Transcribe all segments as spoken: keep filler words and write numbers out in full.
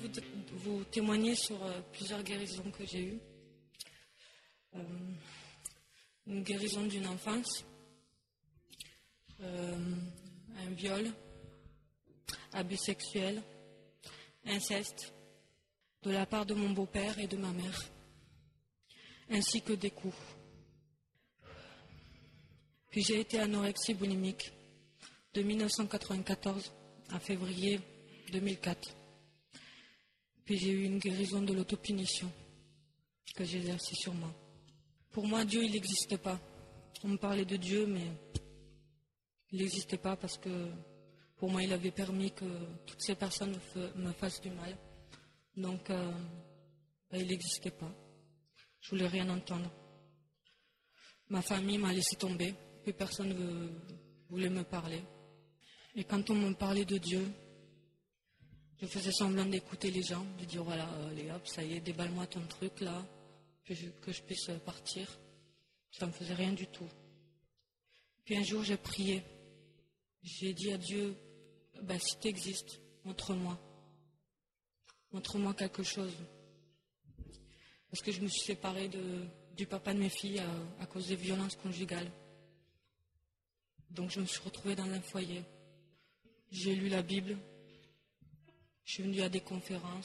Vous, vous témoigner sur euh, plusieurs guérisons que j'ai eues. Euh, une guérison d'une enfance, euh, un viol, abus sexuel, inceste, de la part de mon beau-père et de ma mère, ainsi que des coups. Puis j'ai été anorexie boulimique de mille neuf cent quatre-vingt-quatorze à février deux mille quatre. Puis j'ai eu une guérison de l'autopunition que j'ai exercée sur moi. Pour moi, Dieu, il n'existe pas. On me parlait de Dieu, mais il n'existait pas parce que pour moi, il avait permis que toutes ces personnes me fassent du mal. Donc, euh, ben, il n'existait pas. Je voulais rien entendre. Ma famille m'a laissé tomber. Plus personne ne voulait me parler. Et quand on me parlait de Dieu, je faisais semblant d'écouter les gens, de dire voilà, allez hop, ça y est, déballe-moi ton truc là, que je, que je puisse partir. Ça ne me faisait rien du tout. Puis un jour, j'ai prié. J'ai dit à Dieu, ben, si tu existes, montre-moi. Montre-moi quelque chose. Parce que je me suis séparée de, du papa de mes filles à, à cause des violences conjugales. Donc je me suis retrouvée dans un foyer. J'ai lu la Bible. Je suis venue à des conférences.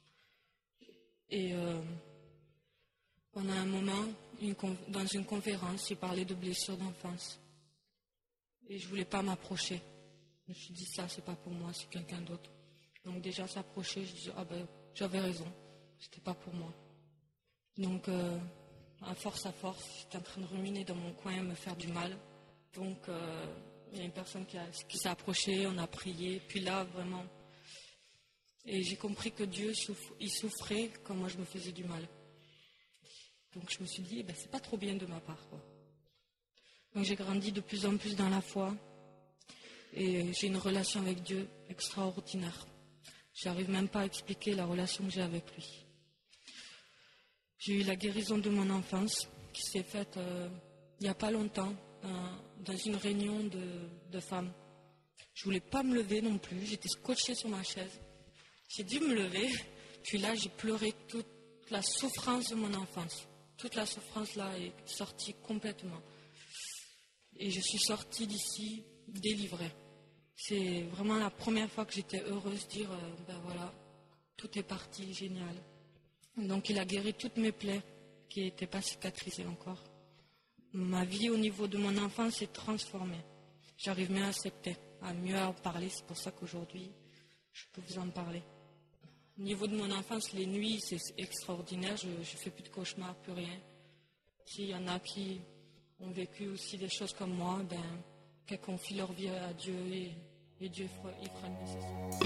Et euh, pendant un moment, une, dans une conférence, il parlait de blessures d'enfance. Et je ne voulais pas m'approcher. Je me suis dit, ça, c'est pas pour moi, c'est quelqu'un d'autre. Donc déjà s'approcher, je disais, ah ben, j'avais raison, c'était pas pour moi. Donc, euh, à force à force, j'étais en train de ruminer dans mon coin, me faire du mal. Donc, euh, il y a une personne qui, a, qui s'est approchée, on a prié, puis là, vraiment... Et j'ai compris que Dieu, souffre, il souffrait quand moi je me faisais du mal. Donc je me suis dit, eh ben, c'est pas trop bien de ma part, quoi. Donc j'ai grandi de plus en plus dans la foi. Et j'ai une relation avec Dieu extraordinaire. J'arrive même pas à expliquer la relation que j'ai avec lui. J'ai eu la guérison de mon enfance qui s'est faite euh, il n'y a pas longtemps dans, dans une réunion de, de femmes. Je voulais pas me lever non plus, j'étais scotchée sur ma chaise. J'ai dû me lever, puis là j'ai pleuré toute la souffrance de mon enfance. Toute la souffrance là est sortie complètement. Et je suis sortie d'ici délivrée. C'est vraiment la première fois que j'étais heureuse de dire, euh, ben voilà, tout est parti, génial. Donc il a guéri toutes mes plaies qui n'étaient pas cicatrisées encore. Ma vie au niveau de mon enfance s'est transformée. J'arrive mieux à accepter, à mieux en parler. C'est pour ça qu'aujourd'hui, je peux vous en parler. Au niveau de mon enfance, les nuits, c'est extraordinaire. Je ne fais plus de cauchemars, plus rien. S'il y en a qui ont vécu aussi des choses comme moi, ben, qu'elles confient leur vie à Dieu et, et Dieu il fera le nécessaire.